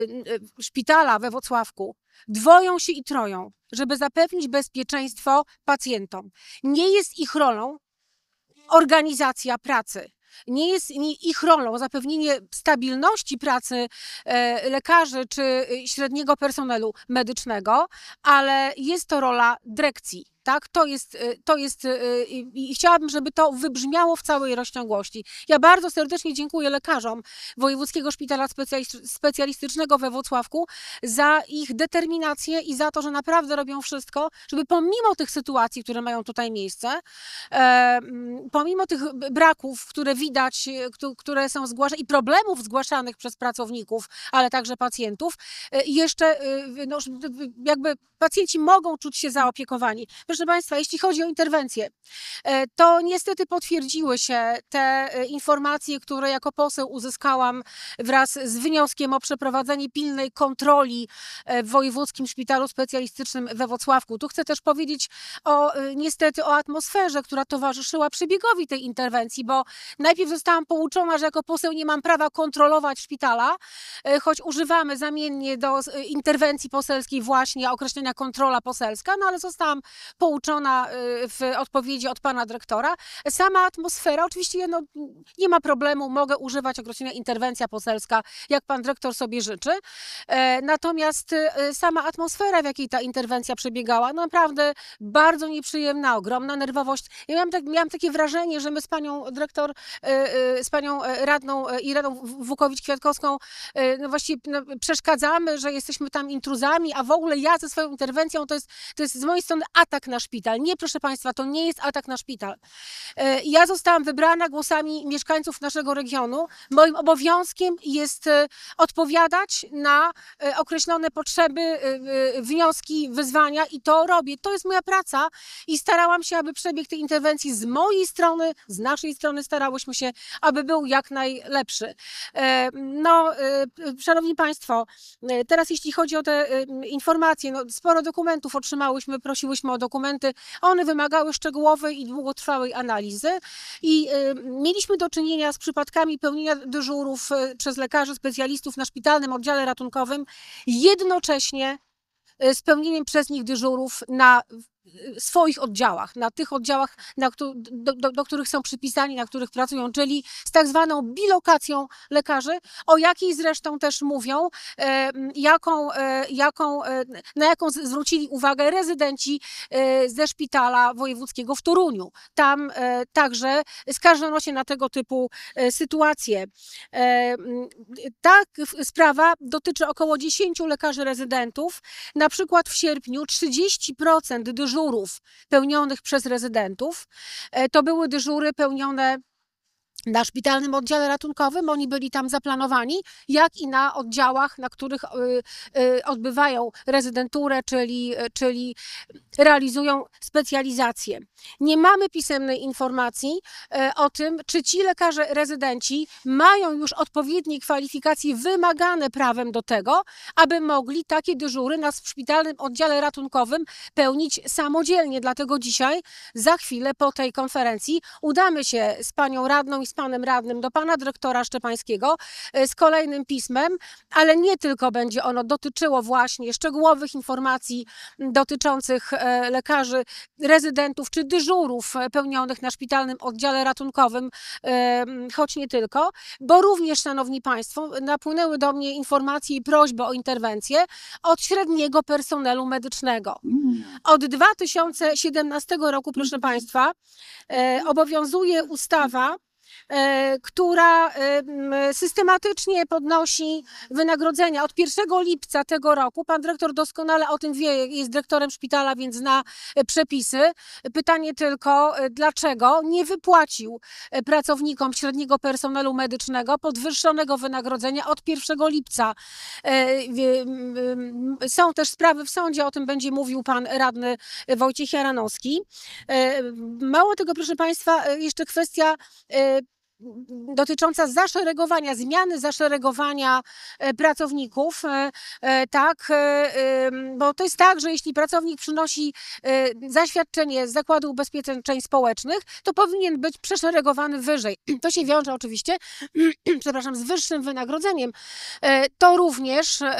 szpitala we Włocławku dwoją się i troją, żeby zapewnić bezpieczeństwo pacjentom. Nie jest ich rolą organizacja pracy. Nie jest ich rolą zapewnienie stabilności pracy lekarzy czy średniego personelu medycznego, ale jest to rola dyrekcji. Tak, to jest i chciałabym, żeby to wybrzmiało w całej rozciągłości. Ja bardzo serdecznie dziękuję lekarzom Wojewódzkiego Szpitala Specjalistycznego we Włocławku za ich determinację i za to, że naprawdę robią wszystko, żeby pomimo tych sytuacji, które mają tutaj miejsce, pomimo tych braków, które widać, które są zgłaszane i problemów zgłaszanych przez pracowników, ale także pacjentów, jeszcze no, jakby pacjenci mogą czuć się zaopiekowani. Proszę Państwa, jeśli chodzi o interwencję, to niestety potwierdziły się te informacje, które jako poseł uzyskałam wraz z wnioskiem o przeprowadzenie pilnej kontroli w Wojewódzkim Szpitalu Specjalistycznym we Włocławku. Tu chcę też powiedzieć niestety o atmosferze, która towarzyszyła przebiegowi tej interwencji, bo najpierw zostałam pouczona, że jako poseł nie mam prawa kontrolować szpitala, choć używamy zamiennie do interwencji poselskiej właśnie określenia kontrola poselska, no ale zostałam pouczona w odpowiedzi od pana dyrektora. Sama atmosfera, oczywiście no, nie ma problemu, mogę używać określenia interwencja poselska, jak pan dyrektor sobie życzy. Natomiast sama atmosfera, w jakiej ta interwencja przebiegała, no naprawdę bardzo nieprzyjemna, ogromna nerwowość. Ja miałam takie wrażenie, że my z panią dyrektor, z panią radną Ireną Wukowicz-Kwiatkowską no właściwie no, przeszkadzamy, że jesteśmy tam intruzami, a w ogóle ja ze swoją interwencją to jest z mojej strony atak na szpital. Nie, proszę Państwa, to nie jest atak na szpital. Ja zostałam wybrana głosami mieszkańców naszego regionu. Moim obowiązkiem jest odpowiadać na określone potrzeby, wnioski, wyzwania i to robię. To jest moja praca i starałam się, aby przebieg tej interwencji z mojej strony, z naszej strony starałyśmy się, aby był jak najlepszy. No, Szanowni Państwo, teraz jeśli chodzi o te informacje, no, sporo dokumentów otrzymałyśmy, prosiłyśmy o dokumenty. One wymagały szczegółowej i długotrwałej analizy i mieliśmy do czynienia z przypadkami pełnienia dyżurów przez lekarzy specjalistów na szpitalnym oddziale ratunkowym, jednocześnie z pełnieniem przez nich dyżurów na swoich oddziałach, na tych oddziałach, do których są przypisani, na których pracują, czyli z tak zwaną bilokacją lekarzy, o jakiej zresztą też mówią, na jaką zwrócili uwagę rezydenci ze szpitala wojewódzkiego w Toruniu. Tam także skarżono się na tego typu sytuacje. Ta sprawa dotyczy około 10 lekarzy rezydentów. Na przykład w sierpniu 30% dyżurów pełnionych przez rezydentów to były dyżury pełnione na szpitalnym oddziale ratunkowym, oni byli tam zaplanowani, jak i na oddziałach, na których odbywają rezydenturę, czyli realizują specjalizację. Nie mamy pisemnej informacji o tym, czy ci lekarze rezydenci mają już odpowiednie kwalifikacje wymagane prawem do tego, aby mogli takie dyżury na szpitalnym oddziale ratunkowym pełnić samodzielnie. Dlatego dzisiaj, za chwilę po tej konferencji, udamy się z panią radną i z panem radnym do pana dyrektora Szczepańskiego z kolejnym pismem, ale nie tylko będzie ono dotyczyło właśnie szczegółowych informacji dotyczących lekarzy rezydentów czy dyżurów pełnionych na szpitalnym oddziale ratunkowym, choć nie tylko, bo również, szanowni państwo, napłynęły do mnie informacje i prośby o interwencję od średniego personelu medycznego. Od 2017 roku, proszę państwa, obowiązuje ustawa, która systematycznie podnosi wynagrodzenia. Od 1 lipca tego roku, pan dyrektor doskonale o tym wie, jest dyrektorem szpitala, więc zna przepisy. Pytanie tylko, dlaczego nie wypłacił pracownikom średniego personelu medycznego podwyższonego wynagrodzenia od 1 lipca. Są też sprawy w sądzie, o tym będzie mówił pan radny Wojciech Jaranowski. Mało tego, proszę państwa, jeszcze kwestia dotycząca zaszeregowania, zmiany zaszeregowania pracowników, tak, bo to jest tak, że jeśli pracownik przynosi zaświadczenie z Zakładu Ubezpieczeń Społecznych, to powinien być przeszeregowany wyżej. To się wiąże oczywiście, przepraszam, z wyższym wynagrodzeniem. To również